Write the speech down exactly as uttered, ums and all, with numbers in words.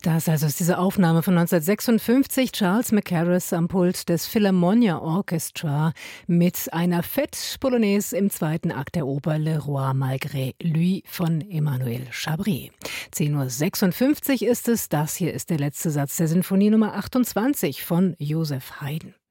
Das also ist diese Aufnahme von neunzehnhundertsechsundfünfzig, Charles Mackerras am Pult des Philharmonia Orchestra mit einer Fête-Polonaise im zweiten Akt der Oper Le Roi malgré lui von Emmanuel Chabry. zehn Uhr sechsundfünfzig ist es, das hier ist der letzte Satz der Sinfonie Nummer achtundzwanzig von Joseph Haydn.